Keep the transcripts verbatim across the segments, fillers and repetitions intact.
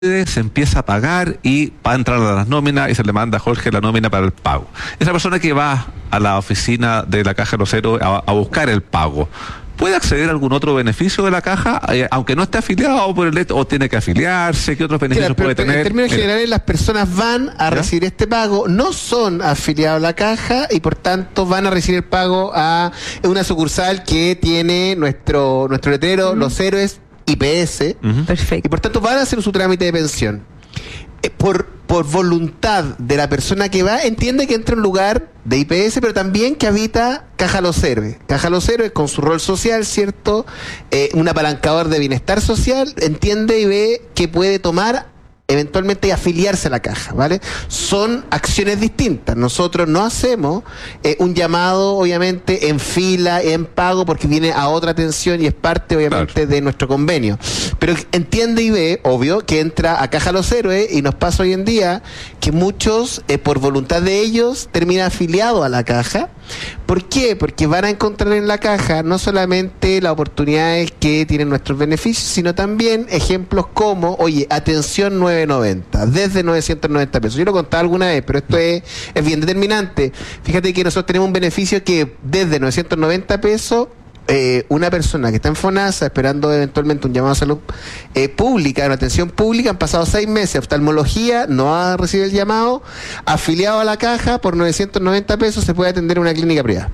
se empieza a pagar y va a entrar a las nóminas y se le manda a Jorge la nómina para el pago. Esa persona que va a la oficina de la Caja de los Héroes a, a buscar el pago, ¿puede acceder a algún otro beneficio de la caja, eh, aunque no esté afiliado por el hecho, o tiene que afiliarse? ¿Qué otros beneficios Claro, puede pero, tener? En términos Mira. generales, las personas van a ¿Ya? recibir este pago, no son afiliados a la caja y por tanto van a recibir el pago a una sucursal que tiene nuestro nuestro letrero, uh-huh. Los Héroes I P S. Uh-huh. Perfecto. Y por tanto van a hacer su trámite de pensión. Eh, por, por voluntad de la persona que va, entiende que entra en un lugar de I P S, pero también que habita Caja Los Héroes. Caja Los Héroes, con su rol social, ¿cierto? Eh, un apalancador de bienestar social, entiende y ve que puede tomar eventualmente y afiliarse a la caja, ¿vale? Son acciones distintas. Nosotros no hacemos eh, un llamado, obviamente, en fila, en pago, porque viene a otra atención y es parte, obviamente, claro. de nuestro convenio. Pero entiende y ve, obvio, que entra a Caja Los Héroes y nos pasa hoy en día que muchos, eh, por voluntad de ellos, terminan afiliados a la caja. ¿Por qué? Porque van a encontrar en la caja no solamente las oportunidades que tienen nuestros beneficios, sino también ejemplos como, oye, atención nueve noventa, desde novecientos noventa pesos. Yo lo contaba alguna vez, pero esto es, es bien determinante. Fíjate que nosotros tenemos un beneficio que desde novecientos noventa pesos, eh, una persona que está en FONASA esperando eventualmente un llamado a salud eh, pública, una atención pública, han pasado seis meses, oftalmología, no ha recibido el llamado, afiliado a la caja, por novecientos noventa pesos se puede atender en una clínica privada.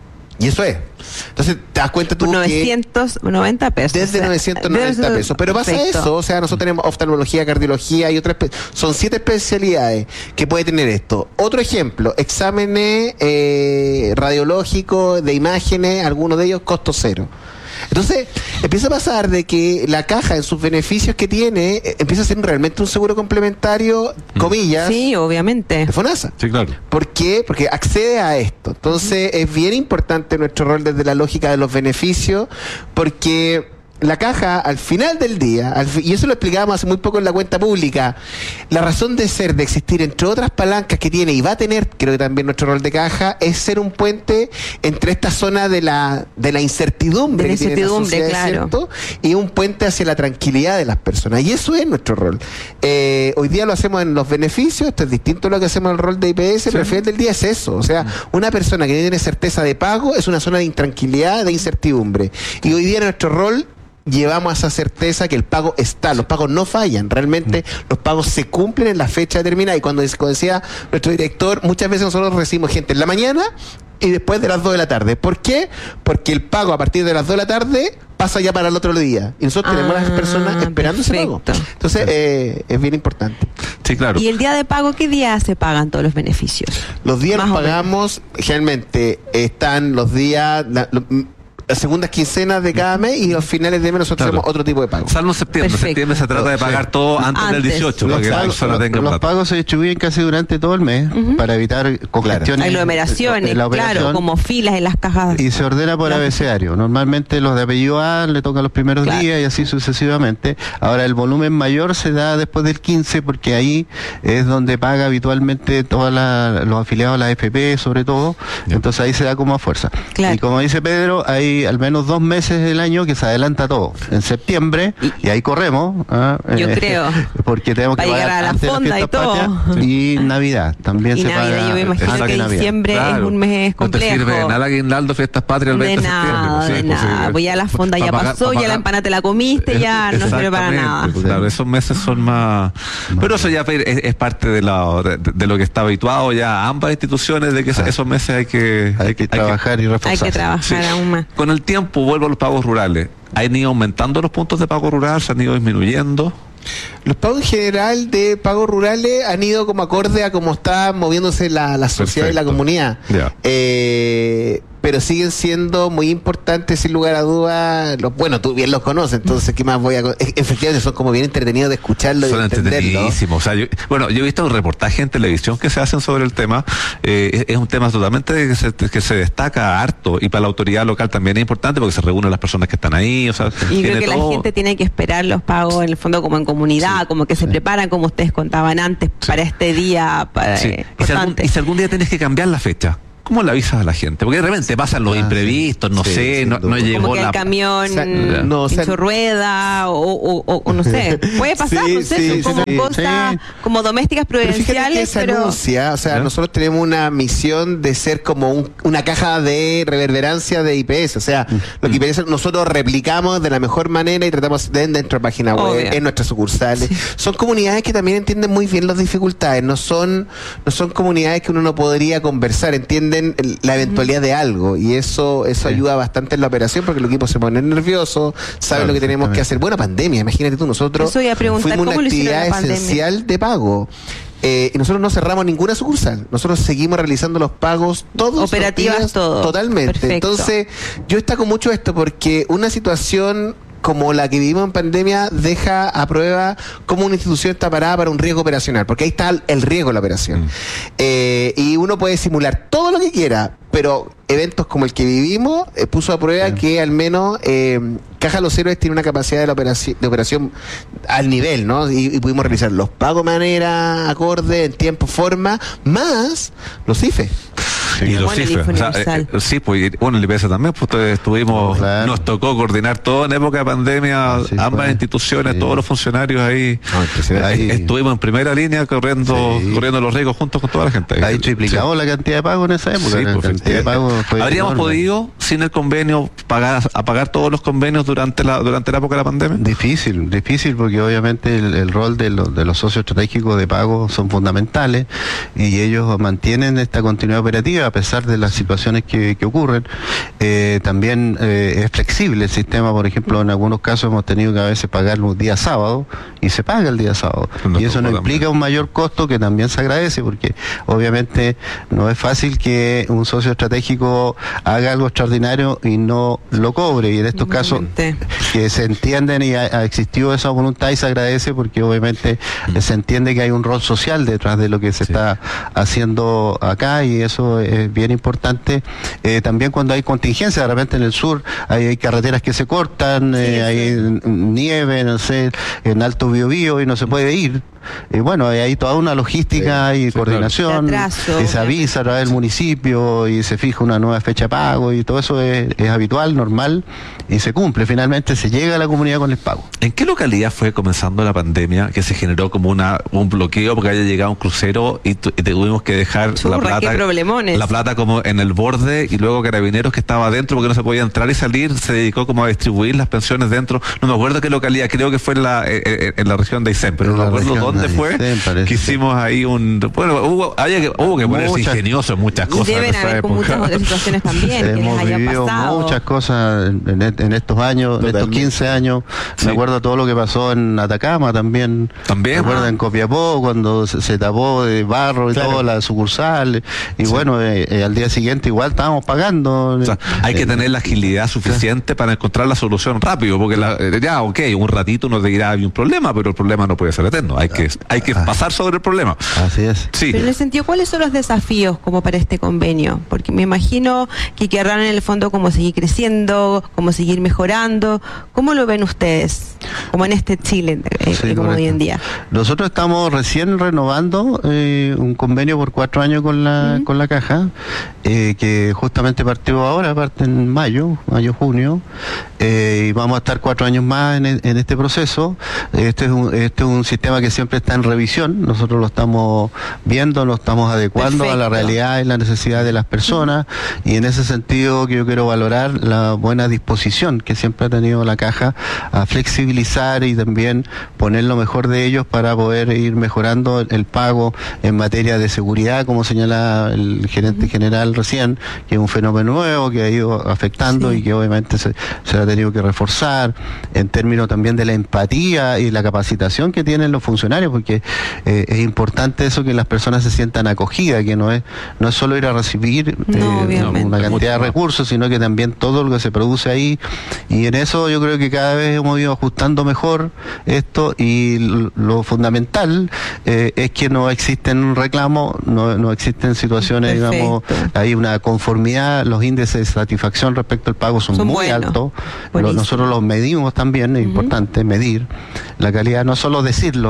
Y eso es. Entonces, te das cuenta tú novecientos noventa pesos. Desde o sea, novecientos noventa pesos. Pero pasa perfecto. Eso, o sea, nosotros tenemos oftalmología, cardiología y otras... Son siete especialidades que puede tener esto. Otro ejemplo, exámenes eh, radiológicos, de imágenes, algunos de ellos costo cero. Entonces, empieza a pasar de que la caja en sus beneficios que tiene, eh, empieza a ser realmente un seguro complementario, comillas. Sí, obviamente. De FONASA. Sí, claro. ¿Por qué? Porque accede a esto. Entonces, uh-huh. es bien importante nuestro rol desde la lógica de los beneficios, porque la caja, al final del día, al fi- y eso lo explicábamos hace muy poco en la cuenta pública, la razón de ser, de existir, entre otras palancas que tiene, y va a tener, creo que también nuestro rol de caja, es ser un puente entre esta zona de la de la incertidumbre, de la que tiene la sociedad, claro. ¿cierto? Y un puente hacia la tranquilidad de las personas. Y eso es nuestro rol. Eh, hoy día lo hacemos en los beneficios, esto es distinto a lo que hacemos en el rol de I P S, sí. Pero al final del día es eso. O sea, una persona que no tiene certeza de pago es una zona de intranquilidad, de incertidumbre. Y hoy día nuestro rol... llevamos a esa certeza que el pago está, los pagos no fallan, realmente mm. los pagos se cumplen en la fecha determinada, y cuando decía nuestro director, muchas veces nosotros recibimos gente en la mañana y después de las dos de la tarde. ¿Por qué? Porque el pago a partir de las dos de la tarde pasa ya para el otro día y nosotros ah, tenemos a las personas esperando perfecto. Ese pago. Entonces eh, es bien importante. Sí, claro. ¿Y el día de pago qué día se pagan todos los beneficios? Los días los pagamos, generalmente están los días... La, lo, las segundas quincenas de cada mes, y los finales de mes nosotros claro. hacemos otro tipo de pago. Salvo septiembre. Perfecto. Septiembre se trata de pagar sí. todo antes, antes del dieciocho, los para que pagos, la persona tenga los plata. pagos se distribuyen casi durante todo el mes uh-huh. para evitar congestiones, aglomeraciones, la claro, como filas en las cajas. Y se ordena por abecedario. Normalmente los de apellido A le tocan los primeros claro. días y así sucesivamente. Ahora el volumen mayor se da después del quince, porque ahí es donde paga habitualmente todos los afiliados a la A F P, sobre todo. Yeah. Entonces ahí se da como a fuerza. Claro. Y como dice Pedro, hay al menos dos meses del año que se adelanta todo. En septiembre, y, y ahí corremos. ¿eh? Yo creo. Porque tenemos que pagar a la fonda y todo. Patrias, y Navidad también y se Navidad, paga. Yo me imagino que Navidad. diciembre claro. es un mes complejo. No te sirve nada guinaldo, fiestas patrias el veinte de, de nada, septiembre. De sí, nada, pues ya la fonda ya pagar, pasó, ya la empanada te la comiste, ya no sirve para nada. Pues claro, esos meses son más... Pero eso ya es, es parte de, la, de, de lo que está habituado ya ambas instituciones, de que ah. esos meses hay que... Hay, hay que trabajar hay y reforzar. Hay que trabajar sí. aún más. Con el tiempo vuelvo a los pagos rurales. ¿Han ido aumentando los puntos de pago rural? ¿Se han ido disminuyendo? Los pagos en general de pagos rurales han ido como acorde a cómo está moviéndose la, la sociedad Perfecto. Y la comunidad. Yeah. Eh, pero siguen siendo muy importantes, sin lugar a dudas. Los, bueno, tú bien los conoces, entonces, ¿qué más voy a...? Efectivamente, son como bien entretenidos de escucharlo son y entenderlo. Entretenidísimos. O sea, yo, bueno, yo he visto un reportaje en televisión que se hacen sobre el tema. Eh, es, es un tema totalmente que se, que se destaca harto, y para la autoridad local también es importante porque se reúnen las personas que están ahí. O sea, y creo que todo... la gente tiene que esperar los pagos, en el fondo, como en comunidad, sí. como que se preparan, como ustedes contaban antes, sí. para este día. Para, sí. eh, y, si algún, y si algún día tienes que cambiar la fecha, ¿cómo le avisas a la gente? Porque de repente pasan los Ah, imprevistos, no sí, sé, sin no, duda. no llegó Como que la... el camión O sea, no, o sea, en su rueda o, o- o- o no sé, puede pasar, Sí, no sé, sí, son como sí, cosas sí. como domésticas Pero fíjate que prudenciales, se pero, anuncia, o sea, ¿Ya? nosotros tenemos una misión de ser como un- una caja de reverberancia de I P S, o sea, lo que I P S nosotros replicamos de la mejor manera y tratamos de en nuestra página web, Obvio. en nuestras sucursales. Son comunidades que también entienden muy bien las dificultades, no son no son comunidades que uno no podría conversar, entienden el- la eventualidad de algo y eso eso Sí. ayuda bastante en la operación porque el equipo se pone nervioso, saben Claro, lo que tenemos que exactamente. hacer. Bueno, pandemia, imagínate tú, nosotros Eso iba a preguntar, fuimos una ¿cómo lo hicieron en la actividad pandemia? esencial de pago. Eh, y nosotros no cerramos ninguna sucursal. Nosotros seguimos realizando los pagos todos los Operativas, días, todo. totalmente. Perfecto. Entonces, yo destaco mucho esto porque una situación como la que vivimos en pandemia deja a prueba cómo una institución está parada para un riesgo operacional, porque ahí está el- el riesgo de la operación. Mm. Eh, y uno puede simular todo lo que quiera, pero eventos como el que vivimos eh, puso a prueba que al menos eh, Caja Los Héroes tiene una capacidad de, la operaci- de operación al nivel, ¿no? Y, y pudimos realizar los pagos de manera acorde, en tiempo, forma, más los I F E. Y los Bueno, el cifras. I F E O sea, universal. eh, sí, pues, y, bueno, el I P S también, pues entonces estuvimos, Claro. nos tocó coordinar todo en época de pandemia, Así ambas fue. instituciones, Sí. todos los funcionarios ahí. Ahí- Estuvimos en primera línea corriendo, Sí. corriendo los riesgos juntos con toda la gente. Ahí triplicamos la cantidad de pagos en esa época. Sí, la pues, cantidad de pagos fue ¿Habríamos enorme. podido, sin el convenio, pagar, apagar todos los convenios durante la durante la época de la pandemia? Difícil, difícil porque obviamente el, el rol de, los de los socios estratégicos de pago son fundamentales y ellos mantienen esta continuidad operativa a pesar de las situaciones que, que ocurren. Eh, también eh, es flexible el sistema, por ejemplo, en algunos casos hemos tenido que a veces pagar los días sábados y se paga el día sábado. Nos Y eso no tocó implica también. un mayor costo que también se agradece porque obviamente no es fácil que un socio estratégico haga algo extraordinario y no lo cobre y en estos casos Obviamente. que se entienden y ha, ha existido esa voluntad y se agradece porque obviamente Mm. eh, se entiende que hay un rol social detrás de lo que se Sí. está haciendo acá y eso es bien importante. Eh, también cuando hay contingencia, de repente en el sur hay, hay carreteras que se cortan, Sí, eh, hay sí. nieve, no sé, en Alto Biobío y no se puede ir. Y bueno, hay ahí toda una logística y sí, coordinación, De atraso, y se avisa a través del municipio y se fija una nueva fecha de pago y todo eso es, es habitual, normal y se cumple. Finalmente se llega a la comunidad con el pago. ¿En qué localidad fue comenzando la pandemia que se generó como una un bloqueo porque había llegado un crucero y, tu- y tuvimos que dejar Churra, la plata qué problemones. la plata como en el borde y luego Carabineros que estaba adentro porque no se podía entrar y salir se dedicó como a distribuir las pensiones dentro? No me acuerdo qué localidad, creo que fue en la eh, eh, en la región de Aysén, pero En no me la acuerdo región dónde de fue. Aysén, parece. Que hicimos ahí un bueno hubo había que hubo que ponerse Muchas- ingenioso en muchas cosas en Deben esa haber con época. muchas otras situaciones también que les Hemos haya vivido pasado. muchas cosas en, en- en estos años, en estos Totalmente. quince años. Sí. Me acuerdo todo lo que pasó en Atacama también. También. Me acuerdo en Copiapó cuando se, se tapó de barro y Claro. todo la sucursal. Y Sí. bueno, eh, eh, al día siguiente igual estábamos pagando. O sea, hay que Eh, tener la agilidad suficiente para encontrar la solución rápido, porque la- eh, ya, ok, un ratito uno te dirá hay un problema, pero el problema no puede ser eterno. Hay que, hay que pasar sobre el problema. Así es. Sí. Pero en ese sentido, ¿cuáles son los desafíos como para este convenio? Porque me imagino que querrán en el fondo como seguir creciendo, como seguir mejorando. ¿Cómo lo ven ustedes? Como en este Chile, eh, Sí, como correcto. hoy en día. Nosotros estamos recién renovando eh, un convenio por cuatro años con la, Ujú. con la caja, eh, que justamente partió ahora, parte en mayo, mayo, junio, eh, y vamos a estar cuatro años más en, e- en este proceso. Este es, un, este es un sistema que siempre está en revisión, nosotros lo estamos viendo, lo estamos adecuando a la Perfecto. realidad y la necesidad de las personas, y en ese sentido que yo quiero valorar la buena disposición que siempre ha tenido la caja a flexibilizar y también poner lo mejor de ellos para poder ir mejorando el, el pago en materia de seguridad, como señala el gerente general recién, que es un fenómeno nuevo que ha ido afectando Sí. y que obviamente se, se ha tenido que reforzar en términos también de la empatía y la capacitación que tienen los funcionarios, porque eh, es importante eso, que las personas se sientan acogidas, que no es no es solo ir a recibir No, eh, obviamente. una cantidad Mucho de más. recursos, sino que también todo lo que se produce ahí, y en eso yo creo que cada vez hemos ido ajustando mejor esto, y l- lo fundamental eh, es que no existen reclamos, no, no existen situaciones, Perfecto. digamos, hay una conformidad, los índices de satisfacción respecto al pago son, Son muy buenos. altos. Lo- Buenísimo. nosotros los medimos también, es Ujú. importante medir la calidad, no solo decirlo, sino que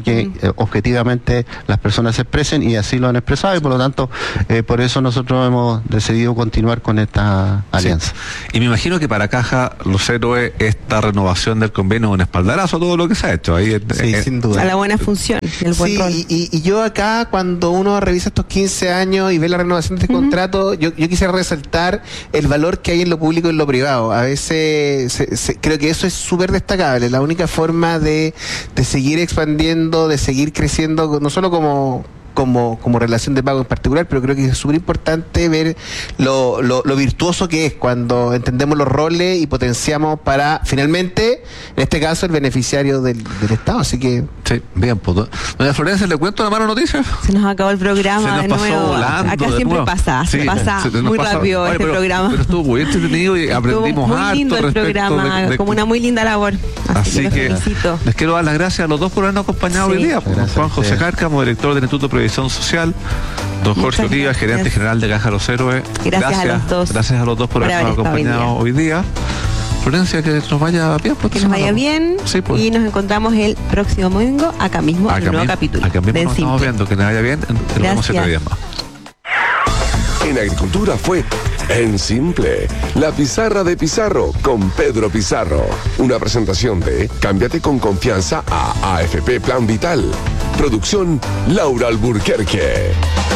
que Mm. eh, objetivamente las personas se expresen, y así lo han expresado, y por lo tanto eh, por eso nosotros hemos decidido continuar con esta alianza. Sí. Y me imagino que para Caja Los Héroes esta renovación del convenio es un espaldarazo a todo lo que se ha hecho ahí. Sí, eh, sin duda. A la buena función, el buen Sí, rol. y, y- y yo acá, cuando uno revisa estos quince años y ve la renovación de este Ujú. contrato, yo, yo quisiera resaltar el valor que hay en lo público y en lo privado. A veces se- se- creo que eso es súper destacable. La única forma de, de seguir expandiendo, de seguir creciendo, no solo como... Como, como relación de pago en particular, pero creo que es súper importante ver lo, lo, lo virtuoso que es cuando entendemos los roles y potenciamos para, finalmente, en este caso, el beneficiario del, del Estado. Así que Sí, bien, pues. do- Doña Florencia, ¿le cuento la mala noticia? Se nos acabó el Se programa nos de pasó nuevo. volando Acá de siempre nuevo. pasa, se Sí, pasa se nos muy pasa- rápido Oye, este pero- programa. Pero estuvo muy entretenido y aprendimos Estuvo muy harto lindo el respecto programa, de- de- como una muy linda labor. Así, Así que, los que felicito. les quiero dar las gracias a los dos por habernos acompañado Sí. hoy día. pues, Gracias Juan a José ustedes. Cárcamo, director del Instituto de Previsión Social, don Jorge Muchas Olivas, gracias. gerente general de Caja Los Héroes. Gracias a los dos Gracias a los dos por, por habernos haber estado hoy acompañado hoy día. Florencia, que nos vaya bien. Pues, Que esta nos vaya semana. bien Sí, pues. y nos encontramos el próximo domingo acá mismo en Acá un nuevo mismo- capítulo acá mismo de nos estamos Simple. viendo. Que les vaya bien. Nos vemos siete Gracias. días más. En Agricultura fue En Simple, la pizarra de Pizarro con Pedro Pizarro. Una presentación de Cámbiate con confianza a A F P Plan Vital. Producción Laura Alburquerque.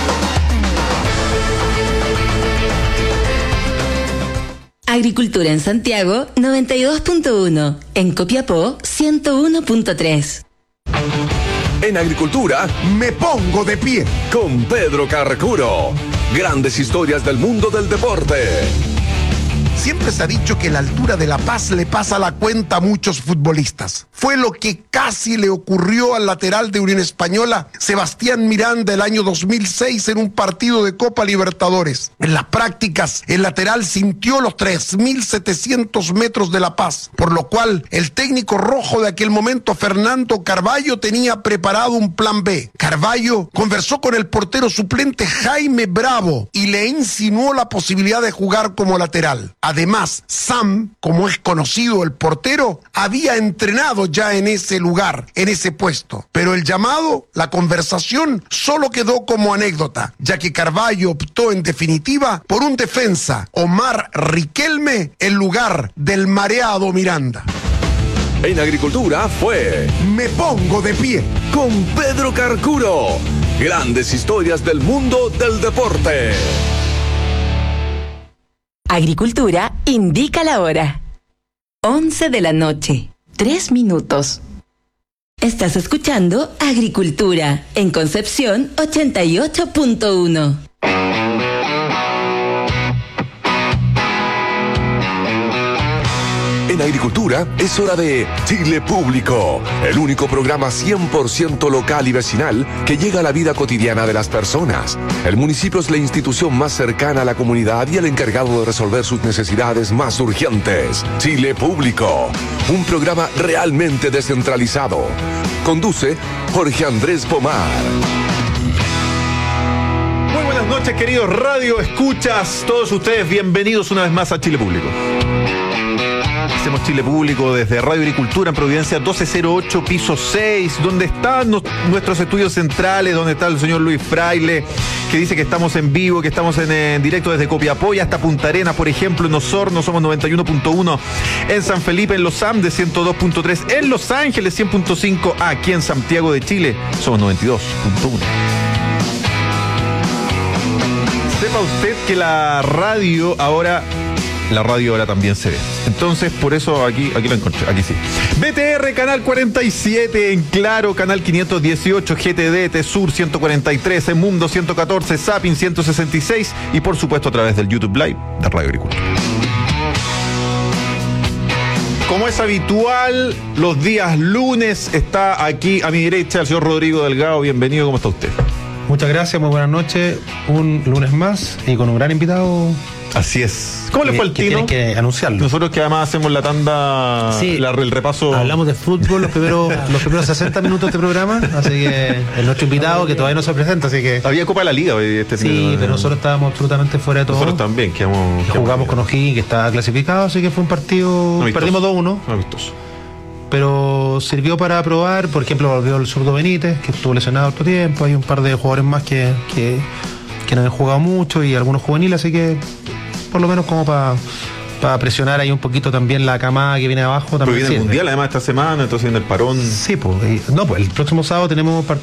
Agricultura en Santiago noventa y dos punto uno, en Copiapó ciento uno punto tres. En Agricultura, Me pongo de pie. con Pedro Carcuro. Grandes historias del mundo del deporte. Siempre se ha dicho que la altura de La Paz le pasa la cuenta a muchos futbolistas. Fue lo que casi le ocurrió al lateral de Unión Española, Sebastián Miranda, el año dos mil seis en un partido de Copa Libertadores. En las prácticas, el lateral sintió los tres mil setecientos metros de La Paz, por lo cual el técnico rojo de aquel momento, Fernando Carvalho, tenía preparado un plan B. Carvalho conversó con el portero suplente Jaime Bravo y le insinuó la posibilidad de jugar como lateral. Además, Sam, como es conocido el portero, había entrenado ya en ese lugar, en ese puesto. Pero el llamado, la conversación, solo quedó como anécdota, ya que Carvalho optó en definitiva por un defensa, Omar Riquelme, en lugar del mareado Miranda. En Agricultura fue Me pongo de pie. con Pedro Carcuro. Grandes historias del mundo del deporte. Agricultura indica la hora. once de la noche, tres minutos. Estás escuchando Agricultura en Concepción ochenta y ocho punto uno. En Agricultura es hora de Chile Público, el único programa cien por ciento local y vecinal que llega a la vida cotidiana de las personas. El municipio es la institución más cercana a la comunidad y el encargado de resolver sus necesidades más urgentes. Chile Público, un programa realmente descentralizado. Conduce Jorge Andrés Pomar. Muy buenas noches, queridos radio escuchas, todos ustedes bienvenidos una vez más a Chile Público. Hacemos Chile Público desde Radio Agricultura en Providencia doce cero ocho, piso seis, donde están nos- nuestros estudios centrales, donde está el señor Luis Fraile, que dice que estamos en vivo, que estamos en, en directo desde Copiapó y hasta Punta Arenas, por ejemplo, en Osorno somos noventa y uno punto uno, en San Felipe, en Los Andes ciento dos punto tres, en Los Ángeles cien punto cinco, aquí en Santiago de Chile somos noventa y dos punto uno. Sepa usted que la radio ahora, la radio ahora también se ve. Entonces, por eso aquí, aquí lo encontré, aquí sí. B T R, canal cuarenta y siete, en Claro, canal quinientos dieciocho, G T D, T-Sur ciento cuarenta y tres, en Mundo ciento catorce, Zapping ciento sesenta y seis y por supuesto a través del YouTube Live de Radio Agricultura. Como es habitual, los días lunes está aquí a mi derecha el señor Rodrigo Delgado. Bienvenido, ¿cómo está usted? Muchas gracias, muy buenas noches. Un lunes más y con un gran invitado. Así es. ¿Cómo le que- fue el que Tino? tienen que anunciarlo. Nosotros que además hacemos la tanda, Sí. la- el repaso. Hablamos de fútbol los primeros, los primeros sesenta minutos de programa, así que es nuestro invitado que todavía no se presenta, así que Había Copa de la Liga hoy este fin de sí, semana. pero nosotros estábamos absolutamente fuera de todo. Nosotros también quedamos, Jugamos con O'Higgins, que estaba clasificado, así que fue un partido, Amistoso. perdimos dos uno. Amistoso. pero sirvió para probar. Por ejemplo, volvió el zurdo Benítez, que estuvo lesionado otro tiempo. Hay un par de jugadores más que, que, que no han jugado mucho y algunos juveniles, así que por lo menos como para para presionar ahí un poquito también la camada que viene abajo. También Pero viene el sirve. Mundial además esta semana, entonces viene el parón. Sí, pues, y- no, pues el próximo sábado tenemos